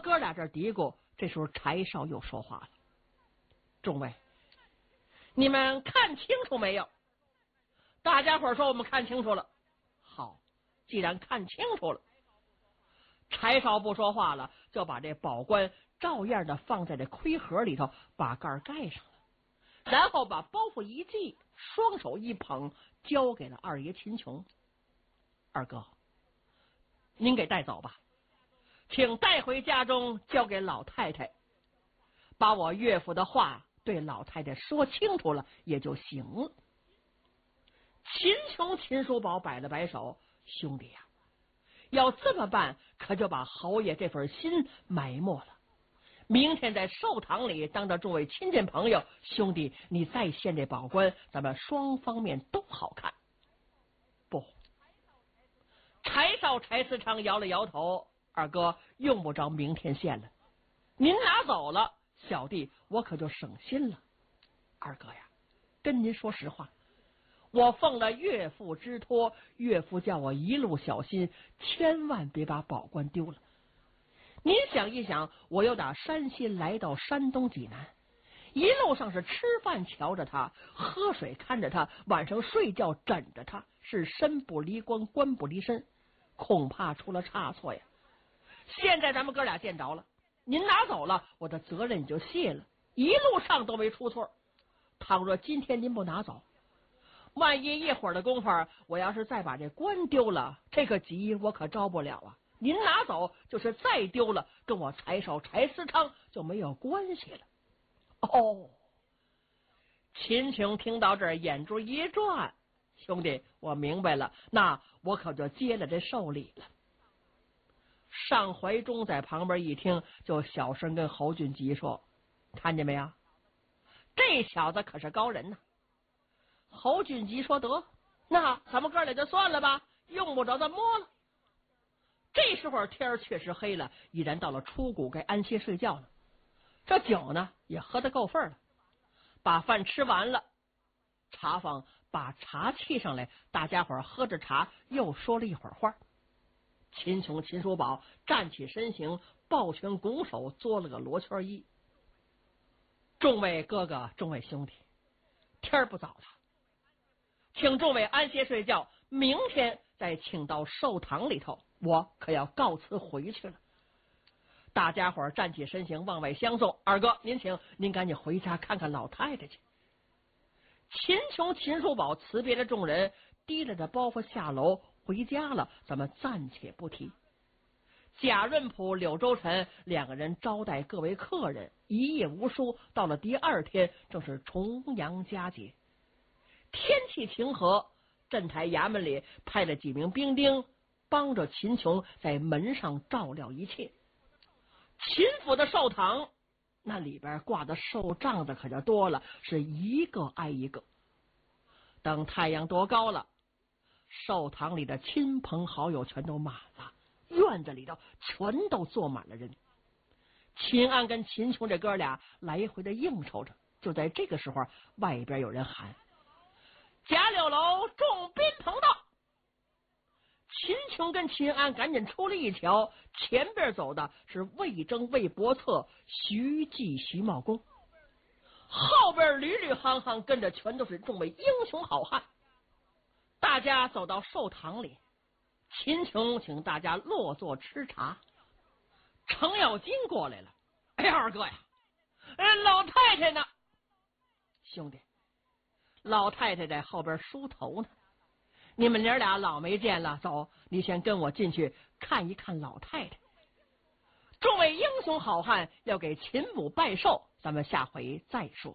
哥俩这嘀咕，这时候柴少又说话了：众位，你们看清楚没有？大家伙说我们看清楚了。好，既然看清楚了，柴少不说话了，就把这宝冠照样的放在这盔盒里头，把盖盖上了，然后把包袱一系，双手一捧，交给了二爷秦琼。二哥，您给带走吧，请带回家中交给老太太，把我岳父的话对老太太说清楚了也就行了。秦琼秦叔宝摆了摆手：兄弟呀，要这么办，可就把侯爷这份心埋没了。明天在寿堂里当着众位亲戚朋友，兄弟你再献这宝冠，咱们双方面都好看。不，柴少柴思昌摇了摇头：二哥用不着明天献了，您拿走了，小弟我可就省心了。二哥呀，跟您说实话，我奉了岳父之托，岳父叫我一路小心，千万别把宝冠丢了。您想一想，我又打山西来到山东济南，一路上是吃饭瞧着他，喝水看着他，晚上睡觉枕着他，是身不离官，官不离身，恐怕出了差错呀。现在咱们哥俩见着了，您拿走了，我的责任也就卸了，一路上都没出错。倘若今天您不拿走，万一一会儿的功夫，我要是再把这官丢了，这个急我可招不了啊。您拿走，就是再丢了，跟我柴少柴思昌就没有关系了。哦，秦琼听到这儿，眼珠一转：兄弟，我明白了，那我可就接了这寿礼了。尚怀忠在旁边一听，就小声跟侯俊吉说：看见没有，这小子可是高人呐。侯俊吉说：得，那咱们哥俩就算了吧，用不着再摸了。这时候天确实黑了，已然到了初谷，该安歇睡觉了。这酒呢也喝得够份了，把饭吃完了，茶坊把茶沏上来，大家伙喝着茶，又说了一会儿话。秦琼秦叔宝站起身形，抱拳拱手，作了个罗圈揖：众位哥哥，众位兄弟，天不早了，请众位安歇睡觉，明天再请到寿堂里头，我可要告辞回去了。大家伙站起身形往外相送：二哥您请，您赶紧回家看看老太太去。秦琼秦叔宝辞别了众人，提着这包袱下楼回家了，咱们暂且不提。贾润甫、柳周臣两个人招待各位客人，一夜无书。到了第二天，正是重阳佳节，天气晴和，镇台衙门里派了几名兵丁帮着秦琼在门上照料一切。秦府的寿堂那里边挂的寿帐子可就多了，是一个挨一个。等太阳多高了，寿堂里的亲朋好友全都满了，院子里头全都坐满了人。秦安跟秦琼这哥俩来回的应酬着。就在这个时候，外边有人喊：贾柳楼众宾朋到。秦琼跟秦安赶紧出来一瞧，前边走的是魏征、魏伯策、徐继、徐茂公，后边屡屡行行跟着全都是众位英雄好汉。大家走到寿堂里，秦琼请大家落座吃茶。程咬金过来了：哎呀，二哥呀，老太太呢？兄弟，老太太在后边梳头呢。你们娘俩老没见了，走，你先跟我进去看一看老太太。众位英雄好汉要给秦母拜寿，咱们下回再说。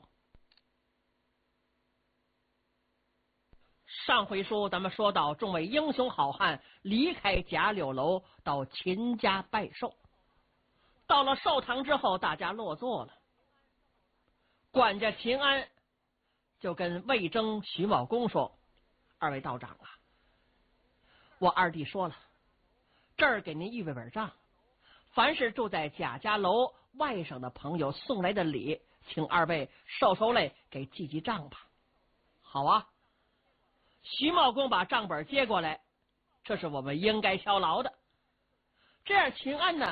上回书咱们说到，众位英雄好汉离开贾柳楼，到秦家拜寿。到了寿堂之后，大家落座了。管家秦安就跟魏征、徐茂公说：二位道长啊，我二弟说了，这儿给您预备本账，凡是住在贾家楼外省的朋友送来的礼，请二位收收类给记记账吧。好啊。徐茂公把账本接过来，这是我们应该效劳的。这样秦安呢，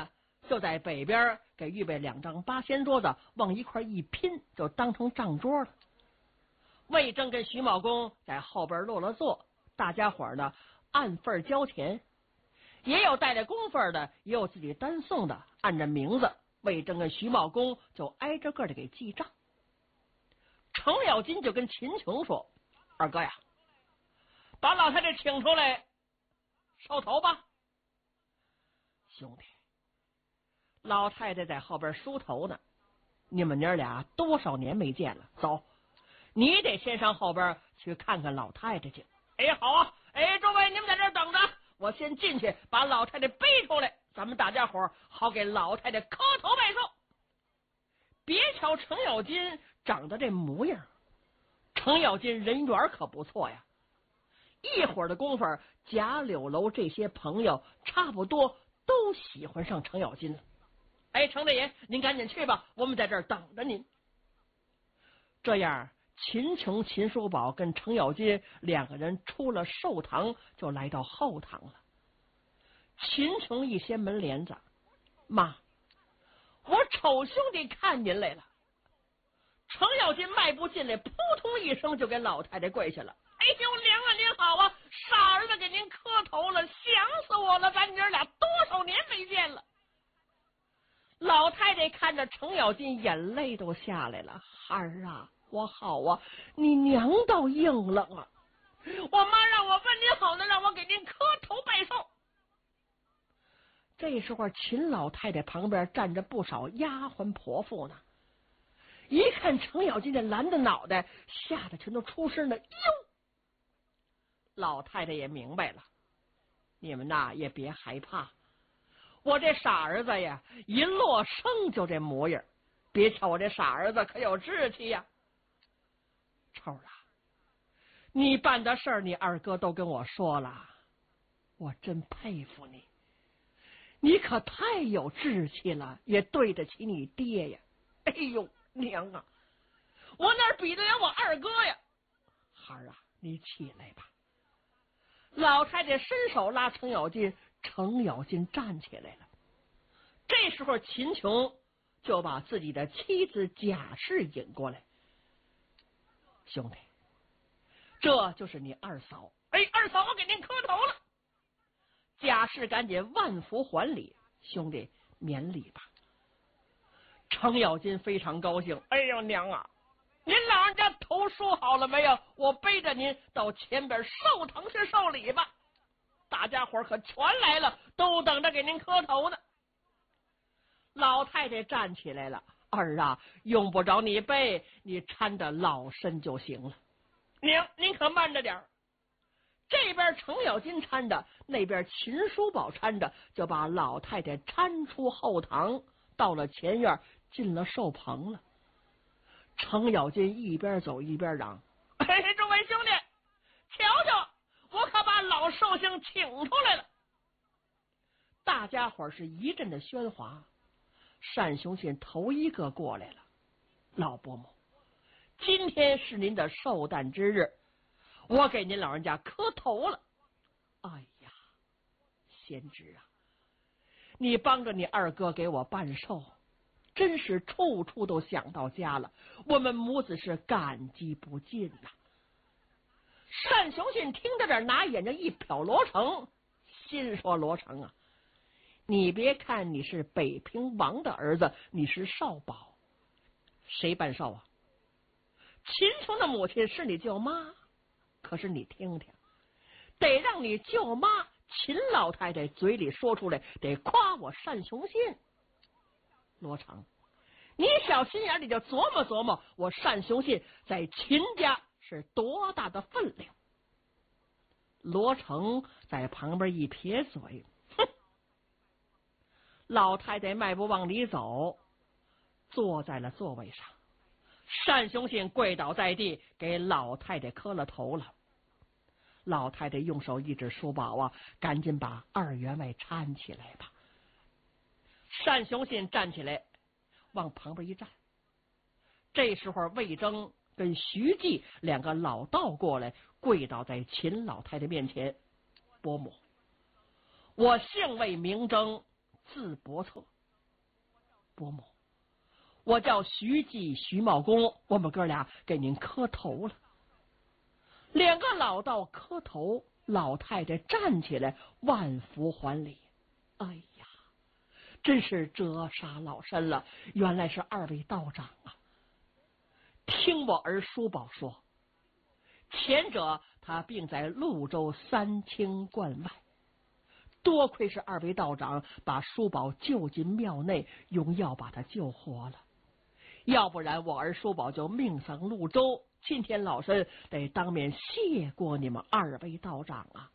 就在北边给预备2张八仙桌子，往一块一拼，就当成账桌了。魏征跟徐茂公在后边落了座，大家伙呢按份交钱，也有带着工份的，也有自己单送的，按着名字，魏征跟徐茂公就挨着个的给记账。程咬金就跟秦琼说：“二哥呀，把老太太请出来捎头吧。”兄弟，老太太在后边梳头呢，你们娘俩多少年没见了，走，你得先上后边去看看老太太去。哎，好啊，哎，诸位你们在这等着，我先进去把老太太背出来，咱们大家伙好给老太太磕头拜寿。别瞧程咬金长得这模样，程咬金人缘可不错呀。一会儿的功夫，贾柳楼这些朋友差不多都喜欢上程咬金了。哎，程大爷，您赶紧去吧，我们在这儿等着您。这样，秦琼、秦叔宝跟程咬金2个人出了寿堂，就来到后堂了。秦琼一掀门帘子：“妈，我丑兄弟看您来了。”程咬金迈步进来，扑通一声就给老太太跪下了。“哎呦，娘啊，您好啊，傻儿子给您磕头了，想死我了，咱娘俩多少年没见了。”老太太看着程咬金，眼泪都下来了。“孩儿啊，我好啊，你娘倒硬朗啊，我妈让我问您好呢，让我给您磕头拜寿。”这时候秦老太太旁边站着不少丫鬟婆妇呢，一看程咬金这蓝的脑袋，吓得全都出声了。哟，老太太也明白了，你们呐也别害怕，我这傻儿子呀，一落生就这模样，别瞧我这傻儿子可有志气呀。臭啊，你办的事儿你二哥都跟我说了，我真佩服你，你可太有志气了，也对得起你爹呀。哎呦，娘啊，我哪比得了我二哥呀。孩儿啊，你起来吧。老太太伸手拉程咬金，程咬金站起来了。这时候秦琼就把自己的妻子贾氏引过来：“兄弟，这就是你二嫂。”“哎，二嫂，我给您磕头了。”贾氏赶紧万福还礼：“兄弟免礼吧。”程咬金非常高兴：“哎呦，娘啊，您老人家头梳好了没有？我背着您到前边寿堂去受礼吧。大家伙可全来了，都等着给您磕头呢。”老太太站起来了：“儿啊，用不着你背，你搀着老身就行了。娘，您可慢着点儿。”这边程咬金搀着，那边秦叔宝搀着，就把老太太搀出后堂，到了前院，进了寿棚了。程咬金一边走一边嚷：“哎，诸位兄弟，瞧瞧，我可把老寿星请出来了。”大家伙是一阵的喧哗。单雄信头一个过来了：“老伯母，今天是您的寿诞之日，我给您老人家磕头了。”“哎呀，贤侄啊，你帮着你二哥给我办寿，真是处处都想到家了，我们母子是感激不尽呐。”单雄信听到这儿，拿眼睛一瞟罗成，心说：“罗成啊，你别看你是北平王的儿子，你是少保，谁办寿啊？秦琼的母亲是你舅妈，可是你听听，得让你舅妈秦老太太嘴里说出来，得夸我单雄信。罗成，你小心眼里就琢磨琢磨，我单雄信在秦家是多大的分量。”罗成在旁边一撇嘴：“哼！”老太太迈步往里走，坐在了座位上。单雄信跪倒在地，给老太太磕了头了。老太太用手一指叔宝啊，赶紧把二员外搀起来吧。单雄信站起来，往旁边一站。这时候魏征跟徐继2个老道过来，跪倒在秦老太太面前：“伯母，我姓魏名征，字伯策， 伯母，我叫徐记徐茂公，我们哥俩给您磕头了。两个老道磕头，老太太站起来万福还礼。哎呀，真是折煞老身了，原来是二位道长啊。听我儿叔宝说，前者他病在潞州三清观外，多亏是二位道长把叔宝救进庙内，用药把他救活了，要不然我儿叔宝就命丧潞州。今天老身得当面谢过你们二位道长啊。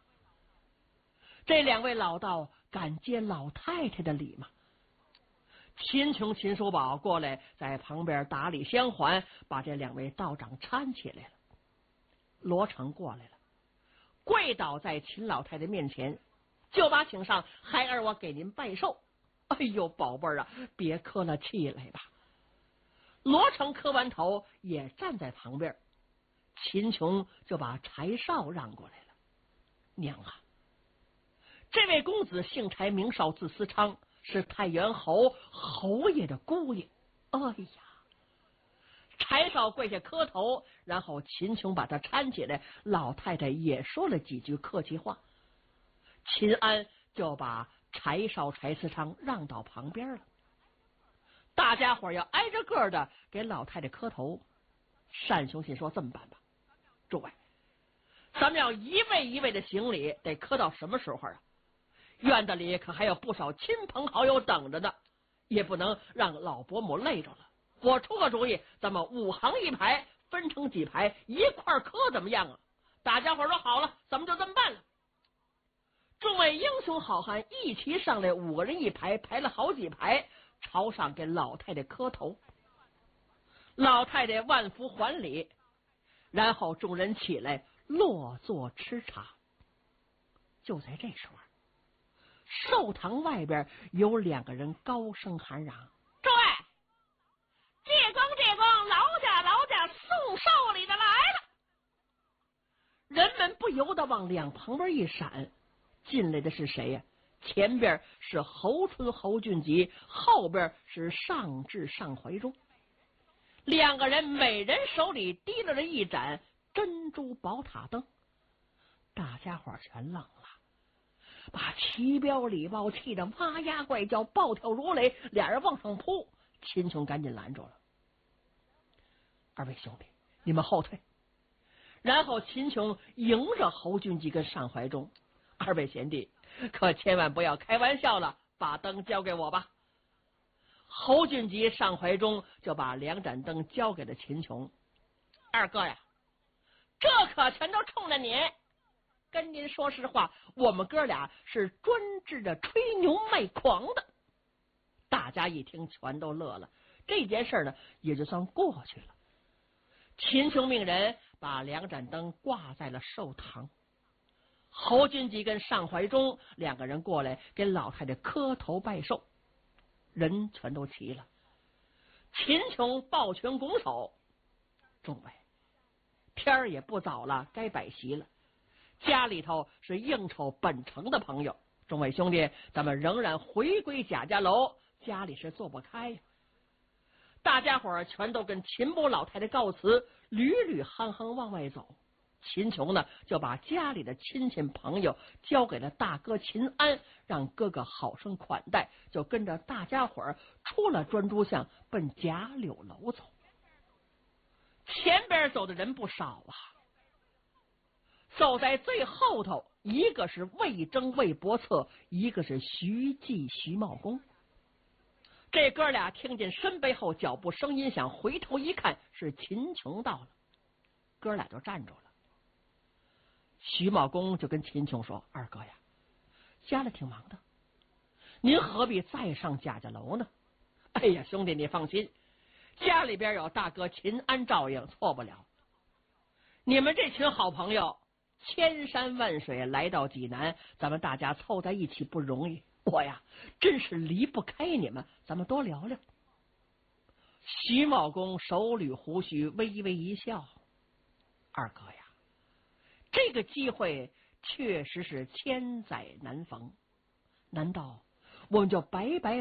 这两位老道敢接老太太的礼吗？秦琼、秦叔宝过来，在旁边打礼相还，把这两位道长搀起来了。罗成过来了，跪倒在秦老太太面前，就把请上，孩儿我给您拜寿。哎呦，宝贝儿啊，别磕了气来吧。罗成磕完头，也站在旁边。秦琼就把柴少让过来了。娘啊，这位公子姓柴名少，字思昌，是太原侯侯爷的姑爷。哎呀，柴少跪下磕头，然后秦琼把他搀起来，老太太也说了几句客气话。秦安就把柴少、柴思昌让到旁边了。大家伙要挨着个的给老太太磕头。单雄信说：“这么办吧，诸位，咱们要一位一位的行礼，得磕到什么时候啊？院子里可还有不少亲朋好友等着呢，也不能让老伯母累着了。我出个主意，咱们5行1排，分成几排，一块磕怎么样啊？”大家伙说好了，咱们就这么办了。众位英雄好汉一齐上来，5个人一排，排了好几排，朝上给老太太磕头。老太太万福还礼，然后众人起来落座吃茶。就在这时候，寿堂外边有2个人高声喊嚷：“诸位，借公借公，劳驾送寿礼的来了！”人们不由得往两旁边一闪，进来的是谁呀？前边是侯春、侯俊吉，后边是上至上怀中。2个人每人手里提了一盏珍珠宝塔灯。大家伙全愣了，把齐彪、李豹气得哇呀怪叫，暴跳如雷，俩人往上扑。秦琼赶紧拦住了：“二位兄弟，你们后退。”然后秦琼迎着侯俊吉跟上怀中：“二位贤弟，可千万不要开玩笑了，把灯交给我吧。”侯俊吉、上怀中就把2盏灯交给了秦琼：“二哥呀，这可全都冲着你。跟您说实话，我们哥俩是专治着吹牛卖狂的。”大家一听全都乐了，这件事呢也就算过去了。秦琼命人把2盏灯挂在了寿堂。侯俊吉跟上怀中2个人过来给老太太磕头拜寿，人全都齐了。秦琼抱拳拱手：“众位，天儿也不早了，该摆席了。家里头是应酬本城的朋友，众位兄弟，咱们仍然回归贾家楼，家里是坐不开呀。”大家伙儿全都跟秦伯老太太告辞，屡屡夯夯往外走。秦琼呢，就把家里的亲戚朋友交给了大哥秦安，让哥哥好生款待，就跟着大家伙儿出了专诸巷，奔贾柳楼走。前边走的人不少啊，走在最后头，一个是魏征、魏伯策，一个是徐记、徐茂公。这哥俩听见身背后脚步声音响，回头一看，是秦琼到了，哥俩就站住了。徐茂公就跟秦琼说：“二哥呀，家里挺忙的，您何必再上贾家楼呢？”“哎呀，兄弟你放心，家里边有大哥秦安照应，错不了。你们这群好朋友千山万水来到济南，咱们大家凑在一起不容易，我呀真是离不开你们，咱们多聊聊。”徐茂公手捋胡须，微微一笑：“二哥呀，这个机会确实是千载难逢，难道我们就白白